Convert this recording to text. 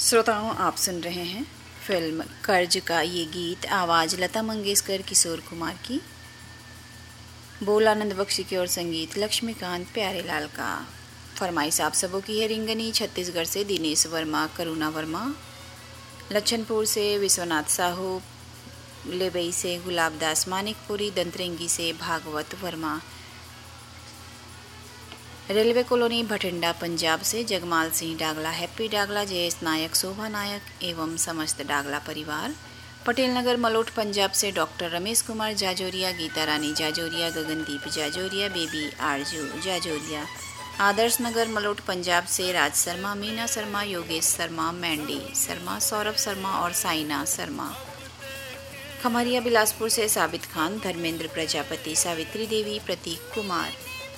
श्रोताओं, आप सुन रहे हैं फिल्म कर्ज का ये गीत। आवाज़ लता मंगेशकर, किशोर कुमार की, बोल आनंद बख्शी की और संगीत लक्ष्मीकांत प्यारेलाल का। फरमाइश आप सबों की है रिंगनी छत्तीसगढ़ से दिनेश वर्मा, करुणा वर्मा, लच्छनपुर से विश्वनाथ साहू, लेबई से गुलाब दास मानिकपुरी, दंतरेंगी से भागवत वर्मा, रेलवे कॉलोनी भटिंडा पंजाब से जगमाल सिंह डागला, हैप्पी डागला, जयेश नायक, शोभा नायक एवं समस्त डागला परिवार, पटेल नगर मलोट पंजाब से डॉक्टर रमेश कुमार जाजोरिया, गीता रानी जाजोरिया, गगनदीप जाजोरिया, बेबी आरजू जाजोरिया, आदर्श नगर मलोट पंजाब से राज शर्मा, मीना शर्मा, योगेश शर्मा, मैंडी शर्मा, सौरभ शर्मा और साइना शर्मा, खमरिया बिलासपुर से साबित खान, धर्मेंद्र प्रजापति, सावित्री देवी, प्रतीक कुमार,